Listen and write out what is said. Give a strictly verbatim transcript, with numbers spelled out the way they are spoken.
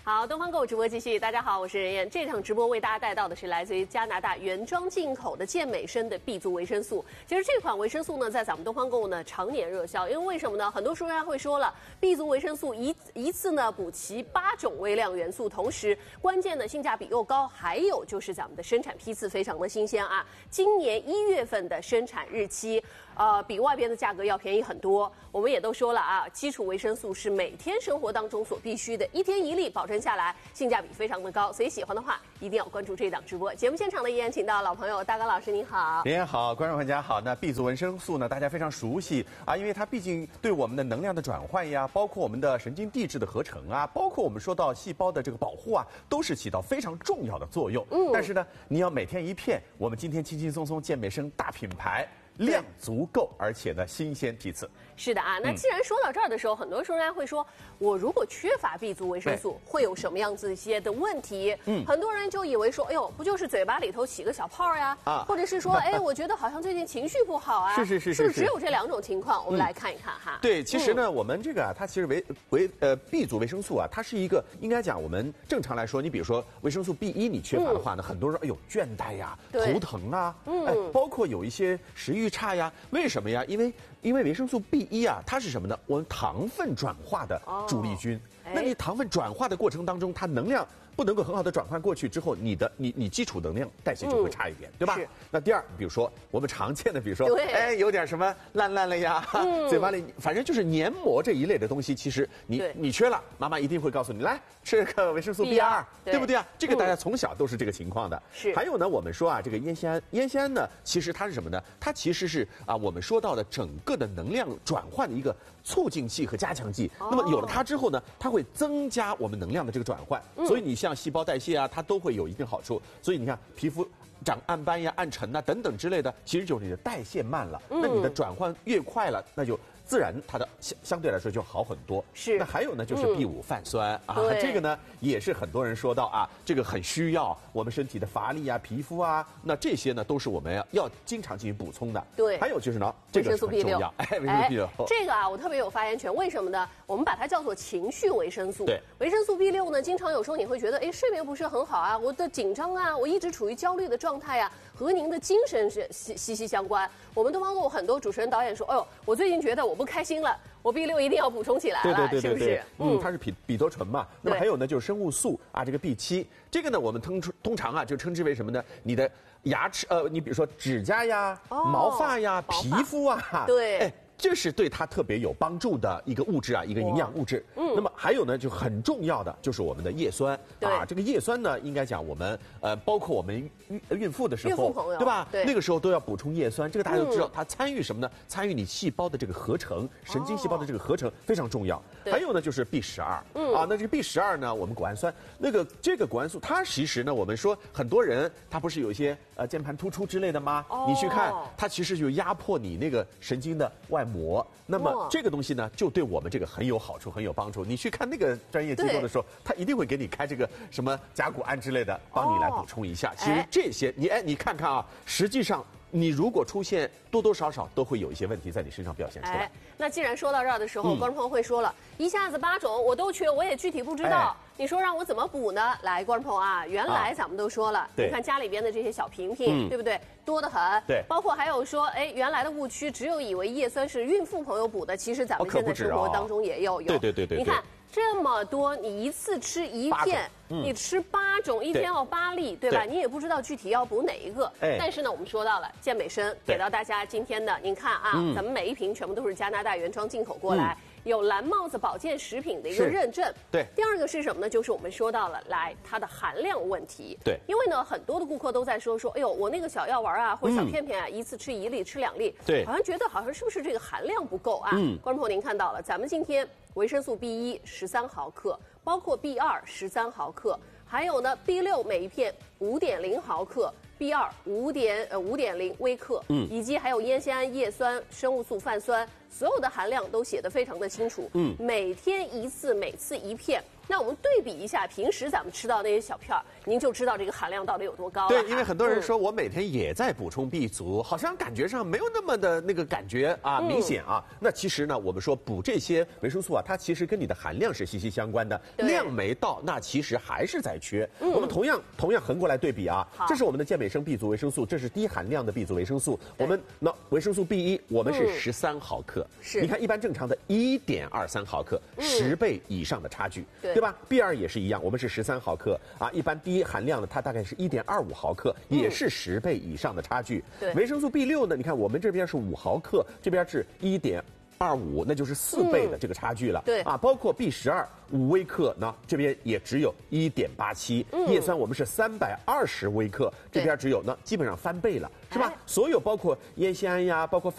好，东方购物直播继续。大家好，我是任燕。这场直播为大家带到的是来自于加拿大原装进口的健美生的 B 族维生素。其实这款维生素呢，在咱们东方购物呢常年热销，因为为什么呢？很多书商会说了 ，B 族维生素一一次呢补齐八种微量元素，同时关键的性价比又高，还有就是咱们的生产批次非常的新鲜啊。今年一月份的生产日期，呃，比外边的价格要便宜很多。我们也都说了啊，基础维生素是每天生活当中所必须的，一天一粒保证下来，性价比非常的高。所以喜欢的话，一定要关注这档直播。节目现场呢，依然请到老朋友大刚老师，您好。 您好，观众朋友大家好。那 B 族维生素呢，大家非常熟悉啊，因为它毕竟对我们的能量的转换呀，包括我们的神经递质的合成啊，包括我们说到细胞的这个保护啊，都是起到非常重要的作用。嗯，但是呢，你要每天一片，我们今天轻轻松松健美生大品牌。量足够，而且呢新鲜批次。 是的啊，那既然说到这儿的时候，嗯、很多时候人家会说，我如果缺乏 B 族维生素，会有什么样子一些的问题？嗯，很多人就以为说，哎呦，不就是嘴巴里头起个小泡呀？啊，或者是说，哎，我觉得好像最近情绪不好啊。 是是是是， 是不是只有这两种情况？我们来看一看哈。 对，其实呢，嗯、我们这个啊，它其实维维呃 B 族维生素啊，它是一个应该讲我们正常来说，你比如说维生素 B 一你缺乏的话呢，嗯、很多人哎呦倦怠呀、头疼啊，嗯，哎，包括有一些食欲差呀，为什么呀？因为因为维生素 B 一啊，它是什么呢？我们糖分转化的主力军。哦、那你糖分转化的过程当中，它能量不能够很好的转换过去之后，你的你你基础能量代谢就会差一点，嗯、对吧？那第二，比如说我们常见的，比如说哎有点什么烂烂了呀，嗯、嘴巴里反正就是黏膜这一类的东西，其实你你缺了，妈妈一定会告诉你来吃个维生素 B 二， 对, 对不对啊？这个大家从小都是这个情况的。是、嗯。还有呢，我们说啊，这个烟酰胺，烟酰胺呢，其实它是什么呢？它其实是啊，我们说到的整个的能量转换的一个促进剂和加强剂。哦、那么有了它之后呢，它会增加我们能量的这个转换，嗯、所以你像细胞代谢啊，它都会有一定好处。所以你看皮肤长暗斑呀、暗沉呐、啊、等等之类的，其实就是你的代谢慢了，嗯、那你的转换越快了，那就自然它的相相对来说就好很多。是。那还有呢，就是 B 五 泛酸、嗯、啊，这个呢也是很多人说到啊，这个很需要我们身体的乏力啊、皮肤啊，那这些呢都是我们要要经常进行补充的。对。还有就是呢，这个是很重要，哎，维生素 B 六。 这个啊，我特别有发言权，为什么呢？我们把它叫做情绪维生素。对。维生素 B 六呢，经常有时候你会觉得，哎，睡眠不是很好啊，我的紧张啊，我一直处于焦虑的状态啊，和您的精神是息息息相关。我们东方购物很多主持人导演说，哎呦，我最近觉得我不开心了。我 B 六一定要补充起来了， 对对对对对， 是不是？ 嗯，它是比比多醇嘛。那么还有呢，就是生物素啊，这个 B 七，这个呢，我们通通常啊就称之为什么呢？你的牙齿呃，你比如说指甲呀、哦、毛发呀、皮肤啊，对，哎。这是对它特别有帮助的一个物质啊，一个营养物质。嗯，那么还有呢，就很重要的就是我们的叶酸啊。这个叶酸呢，应该讲我们呃，包括我们孕孕妇的时候，对吧？对，那个时候都要补充叶酸。这个大家都知道，嗯、它参与什么呢？参与你细胞的这个合成，神经细胞的这个合成非常重要。还有呢，就是 B 十二。嗯啊，那这个 B 十二呢，我们谷氨酸那个这个谷氨素，它其实呢，我们说很多人他不是有一些呃键盘突出之类的吗？哦、你去看，它其实就压迫你那个神经的外膜，那么这个东西呢，就对我们这个很有好处，很有帮助。你去看那个专业机构的时候，他一定会给你开这个什么甲钴胺之类的，帮你来补充一下。其实这些，你哎，你看看啊，实际上你如果出现多多少少都会有一些问题在你身上表现出来。哎， 那既然说到这儿的时候，观众朋友会说了，一下子八种我都缺，我也具体不知道。你说让我怎么补呢？来，观众朋友啊，原来咱们都说了，你看家里边的这些小瓶瓶，对不对？多得很。对，包括还有说，哎，原来的误区只有以为叶酸是孕妇朋友补的，其实咱们现在生活当中也有有。 对对对对。 你看这么多，你一次吃一片，你吃八种，一天要八粒，对吧？你也不知道具体要补哪一个。但是呢，我们说到了健美生，给到大家今天的，您看啊，咱们每一瓶全部都是加拿大原装进口过来。有蓝帽子保健食品的一个认证。对。第二个是什么呢？就是我们说到了，来它的含量问题。对。因为呢，很多的顾客都在说说，哎呦，我那个小药丸啊，或者小片片啊，嗯、一次吃一粒，吃两粒，对，好像觉得好像是不是这个含量不够啊？嗯。观众朋友，您看到了，咱们今天维生素 B 一十三毫克，包括 B 二十三毫克，还有呢 B 六每一片五点零毫克。 B 二五点呃五点零微克，嗯，以及还有烟酰胺、叶酸、生物素泛酸，所有的含量都写得非常的清楚，嗯，每天一次，每次一片。那我们对比一下平时咱们吃到那些小片儿，您就知道这个含量到底有多高了。 对，因为很多人说我每天也在补充 B 族，好像感觉上没有那么的那个感觉啊，嗯、明显啊。那其实呢，我们说补这些维生素啊，它其实跟你的含量是息息相关的，量没到，那其实还是在缺。嗯、我们同样同样横过来对比啊，这是我们的健美生 B 族维生素，这是低含量的 B 族维生素。我们那维生素 B 一，我们是十三毫克，嗯、是你看一般正常的一点二三毫克，十、嗯、倍以上的差距，对。对吧 ？B 二也是一样，我们是十三毫克啊，一般低含量的它大概是一点二五毫克，嗯、也是十倍以上的差距。对，维生素 B 六呢，你看我们这边是五毫克，这边是一点二五，那就是四倍的这个差距了。嗯、对啊，包括 B 十二五微克呢，这边也只有一点八七，叶酸我们是三百二十微克，这边只有呢，基本上翻倍了，是吧？所有包括烟酰胺呀，包括